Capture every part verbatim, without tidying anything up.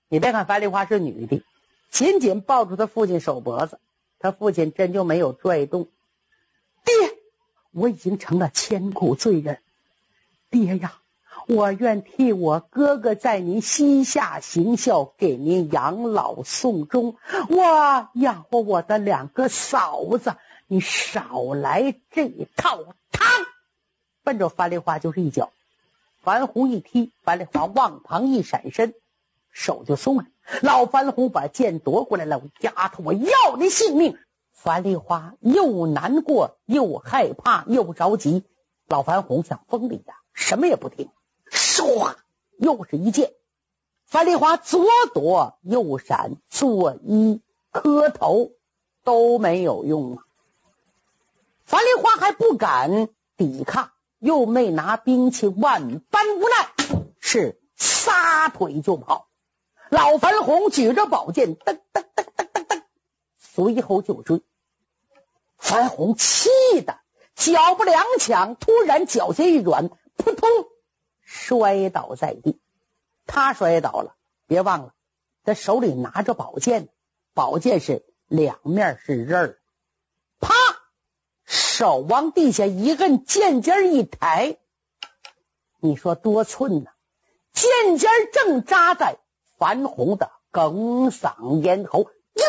你别看樊梨花是女的，紧紧抱住他父亲手脖子，他父亲真就没有拽动。爹，我已经成了千古罪人。爹呀，我愿替我哥哥在您膝下行孝，给您养老送终。我养活我的两个嫂子，你少来这套汤！奔着樊梨花就是一脚。樊红一踢，樊梨花往旁一闪身，手就松了。老樊红把剑夺过来了，丫头，我要你性命！樊梨花又难过又害怕又着急，老樊红像风里的，什么也不听，唰，又是一剑。樊梨花左躲右闪，左一磕头都没有用啊。樊梨花还不敢抵抗，又没拿兵器，万般无奈，是撒腿就跑。老樊红举着宝剑，噔噔噔噔噔噔，随后就追。樊红气得脚不两抢，突然脚下一软，扑通摔倒在地。他摔倒了，别忘了他手里拿着宝剑，宝剑是两面是刃儿。啪，手往地下一摁，剑尖一抬，你说多寸呢？剑尖正扎在樊红的哽嗓咽喉，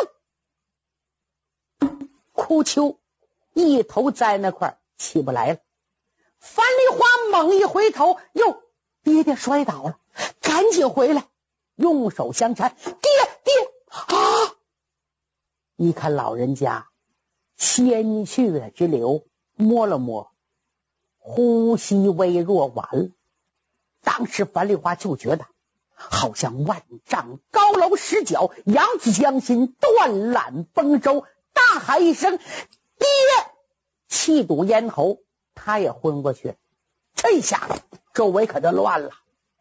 哟，哭秋一头在那块起不来了。樊梨花猛一回头，哟，爹爹摔倒了，赶紧回来，用手相搀，爹爹啊！一看老人家鲜血直流，摸了摸，呼吸微弱，完了。当时樊梨花就觉得好像万丈高楼失脚，扬子江心，断缆丰舟，大喊一声爹，气堵咽喉，他也昏过去。这下周围可就乱了，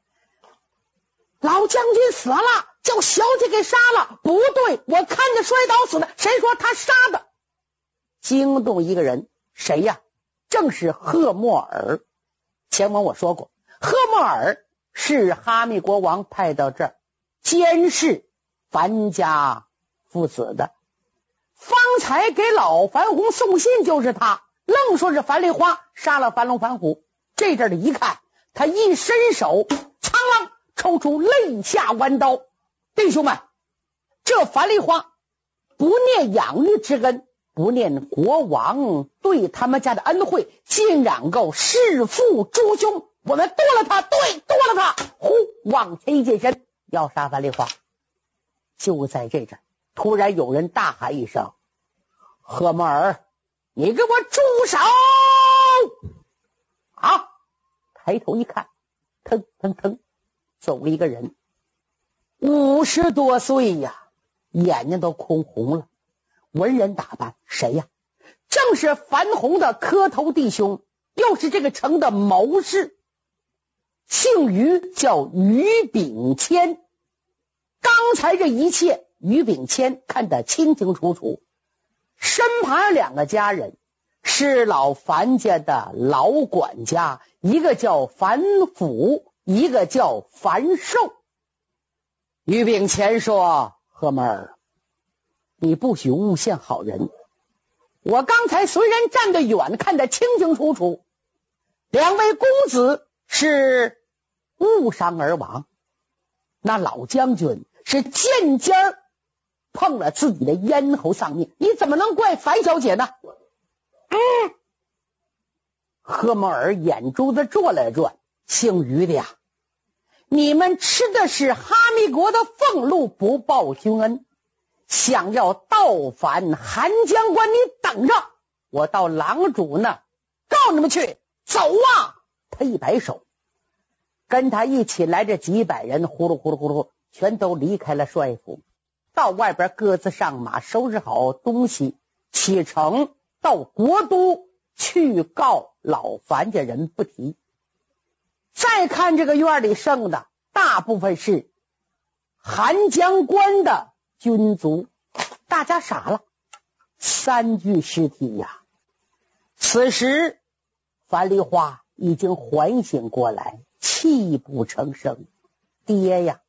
老将军死了，叫小姐给杀了，不对，我看见摔倒死的，谁说他杀的？惊动一个人，谁呀？正是贺莫尔。前文我说过，贺莫尔是哈密国王派到这儿监视樊家父子的，方才给老樊红送信就是他，愣说是樊梨花杀了樊龙樊虎。这阵儿一看，他一伸手，苍啷抽出肋下弯刀。弟兄们，这樊梨花不念养育之恩，不念国王对他们家的恩惠，竟然够弑父诛兄，我们剁了他，对，剁了他！呼，往前一近身，要杀樊梨花。就在这阵，突然有人大喊一声：“贺莫尔，你给我住手！”啊！抬头一看，腾腾腾，走了一个人，五十多岁呀，眼睛都空红了，文人打扮，谁呀？正是樊红的磕头弟兄，又是这个城的谋士，姓于，叫于秉谦。刚才这一切，于秉谦看得清清楚楚。身旁两个家人是老樊家的老管家，一个叫樊甫，一个叫樊寿。于秉谦说：“贺门儿，你不许诬陷好人。我刚才虽然站得远，看得清清楚楚，两位公子是误伤而亡，那老将军是剑尖儿碰了自己的咽喉丧命，你怎么能怪樊小姐呢？”嗯，贺莫尔眼珠子转了转，姓于的呀，你们吃的是哈密国的俸禄，不报君恩，想要倒反韩将官，你等着，我到郎主那告你们去，走啊！他一摆手，跟他一起来这几百人，呼噜呼噜呼噜，全都离开了帅府，到外边各自上马，收拾好东西，启程到国都去告老樊家人不提。再看这个院里剩的，大部分是韩将官的军卒，大家傻了，三具尸体呀！此时樊梨花已经缓醒过来，泣不成声：“爹呀，